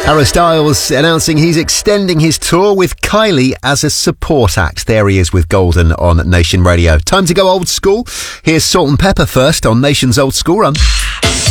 Harry Styles announcing he's extending his tour with Kylie as a support act. There he is with Golden on Nation Radio. Time to go old school. Here's Salt and Pepper first on Nation's Old School Run.